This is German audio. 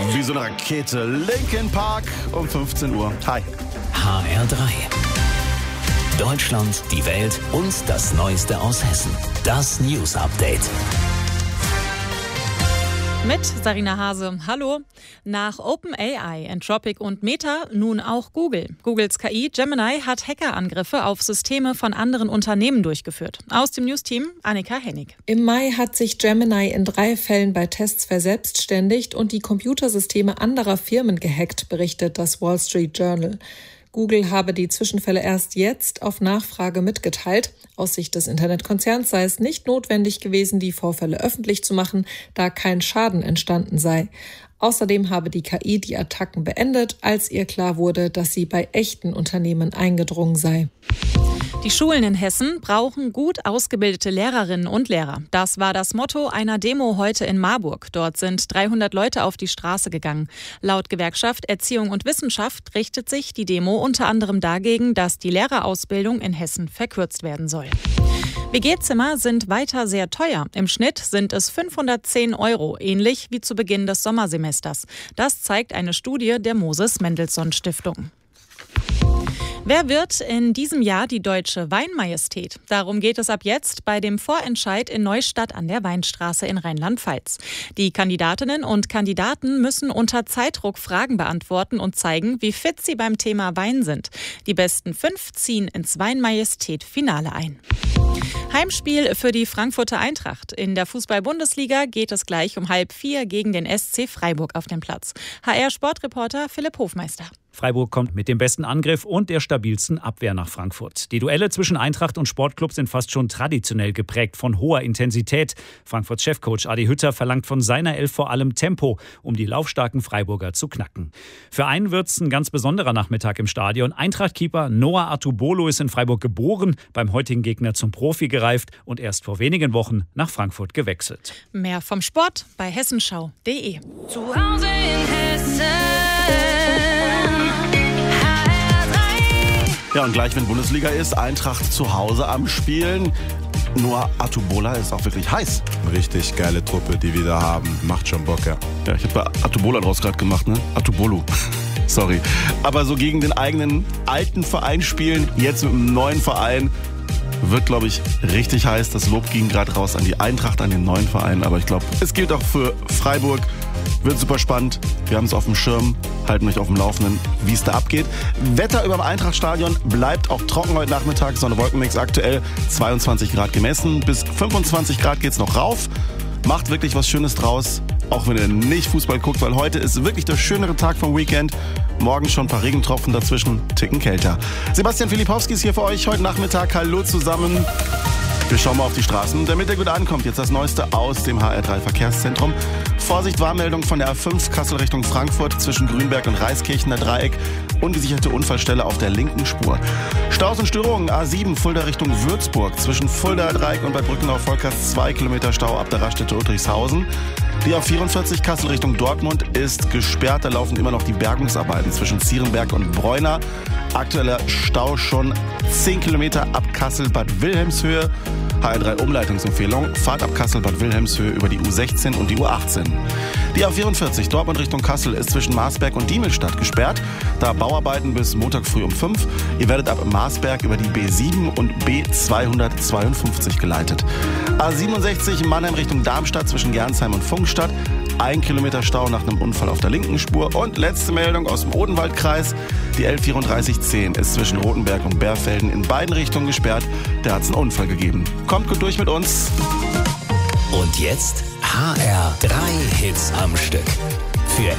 Wie so eine Rakete. Linkin Park um 15 Uhr. Hi. HR3. Deutschland, die Welt und das Neueste aus Hessen. Das News Update. Mit Sarina Hase. Hallo. Nach OpenAI, Anthropic und Meta nun auch Google. Googles KI Gemini hat Hackerangriffe auf Systeme von anderen Unternehmen durchgeführt. Aus dem News-Team Annika Hennig. Im Mai hat sich Gemini in 3 Fällen bei Tests verselbstständigt und die Computersysteme anderer Firmen gehackt, berichtet das Wall Street Journal. Google habe die Zwischenfälle erst jetzt auf Nachfrage mitgeteilt. Aus Sicht des Internetkonzerns sei es nicht notwendig gewesen, die Vorfälle öffentlich zu machen, da kein Schaden entstanden sei. Außerdem habe die KI die Attacken beendet, als ihr klar wurde, dass sie bei echten Unternehmen eingedrungen sei. Die Schulen in Hessen brauchen gut ausgebildete Lehrerinnen und Lehrer. Das war das Motto einer Demo heute in Marburg. Dort sind 300 Leute auf die Straße gegangen. Laut Gewerkschaft Erziehung und Wissenschaft richtet sich die Demo unter anderem dagegen, dass die Lehrerausbildung in Hessen verkürzt werden soll. WG-Zimmer sind weiter sehr teuer. Im Schnitt sind es 510 €, ähnlich wie zu Beginn des Sommersemesters. Das zeigt eine Studie der Moses-Mendelssohn-Stiftung. Wer wird in diesem Jahr die deutsche Weinmajestät? Darum geht es ab jetzt bei dem Vorentscheid in Neustadt an der Weinstraße in Rheinland-Pfalz. Die Kandidatinnen und Kandidaten müssen unter Zeitdruck Fragen beantworten und zeigen, wie fit sie beim Thema Wein sind. Die besten 5 ziehen ins Weinmajestät-Finale ein. Heimspiel für die Frankfurter Eintracht. In der Fußball-Bundesliga geht es gleich um 3:30 gegen den SC Freiburg auf den Platz. HR-Sportreporter Philipp Hofmeister. Freiburg kommt mit dem besten Angriff und der stabilsten Abwehr nach Frankfurt. Die Duelle zwischen Eintracht und Sportclub sind fast schon traditionell geprägt von hoher Intensität. Frankfurts Chefcoach Adi Hütter verlangt von seiner Elf vor allem Tempo, um die laufstarken Freiburger zu knacken. Für einen wird es ein ganz besonderer Nachmittag im Stadion. Eintracht-Keeper Noah Atubolo ist in Freiburg geboren, beim heutigen Gegner zum Profi gereift und erst vor wenigen Wochen nach Frankfurt gewechselt. Mehr vom Sport bei hessenschau.de. Zu Hause in Hessen. Ja, und gleich, wenn Bundesliga ist, Eintracht zu Hause am Spielen. Noah Atubola ist auch wirklich heiß. Richtig geile Truppe, die wir da haben. Macht schon Bock, ja. Ja, ich habe bei Atubola draus gerade gemacht, ne? Atubolu. Sorry. Aber so gegen den eigenen alten Verein spielen, jetzt mit einem neuen Verein, wird, glaube ich, richtig heiß. Das Lob ging gerade raus an die Eintracht, an den neuen Verein. Aber ich glaube, es gilt auch für Freiburg. Wird super spannend. Wir haben es auf dem Schirm, halten euch auf dem Laufenden, wie es da abgeht. Wetter über dem Eintrachtstadion bleibt auch trocken heute Nachmittag. Sonne-Wolkenmix aktuell 22 Grad gemessen. Bis 25 Grad geht's noch rauf. Macht wirklich was Schönes draus, auch wenn ihr nicht Fußball guckt, weil heute ist wirklich der schönere Tag vom Weekend. Morgen schon ein paar Regentropfen dazwischen, Ticken kälter. Sebastian Filipowski ist hier für euch heute Nachmittag. Hallo zusammen. Wir schauen mal auf die Straßen, damit ihr gut ankommt. Jetzt das Neueste aus dem HR3 Verkehrszentrum. Vorsicht, Warnmeldung von der A5 Kassel Richtung Frankfurt zwischen Grünberg und Reiskirchener Dreieck. Ungesicherte Unfallstelle auf der linken Spur. Staus und Störungen A7 Fulda Richtung Würzburg zwischen Fulda Dreieck und bei Brückenau-Volkers 2 Kilometer Stau ab der Raststätte Ulrichshausen. Die A44 Kassel Richtung Dortmund ist gesperrt. Da laufen immer noch die Bergungsarbeiten zwischen Zierenberg und Bräuner. Aktueller Stau schon 10 Kilometer ab Kassel-Bad Wilhelmshöhe. HR3 Umleitungsempfehlung. Fahrt ab Kassel-Bad Wilhelmshöhe über die U16 und die U18. Die A44 Dortmund Richtung Kassel ist zwischen Marsberg und Diemelstadt gesperrt. Da Bauarbeiten bis Montag früh um 5. Ihr werdet ab Marsberg über die B7 und B252 geleitet. A67 Mannheim Richtung Darmstadt zwischen Gernsheim und Funkstadt. 1 Kilometer Stau nach einem Unfall auf der linken Spur. Und letzte Meldung aus dem Odenwaldkreis. Die L3410 ist zwischen Rotenberg und Bärfelden in beiden Richtungen gesperrt. Da hat es einen Unfall gegeben. Kommt gut durch mit uns. Und jetzt HR3 Hits am Stück.